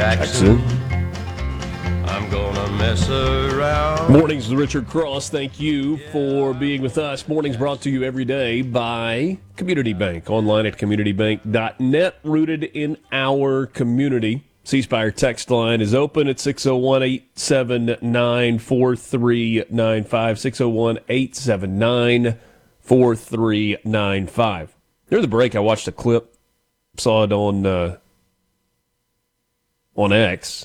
Jackson. I'm gonna mess around. Mornings with Richard Cross. Thank you for being with us. Mornings brought to you every day by Community Bank. Online at communitybank.net. Rooted in our community. C-Spire text line is open at 601-879-4395. 601-879-4395. During the break, I watched a clip. Saw it on X.